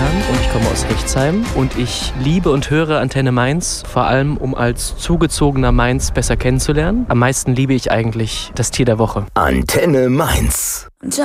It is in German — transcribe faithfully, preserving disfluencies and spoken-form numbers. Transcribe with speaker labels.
Speaker 1: Florian und ich komme aus Rechtsheim und ich liebe und höre Antenne Mainz, vor allem um als zugezogener Mainz besser kennenzulernen. Am meisten liebe ich eigentlich das Tier der Woche.
Speaker 2: Antenne Mainz.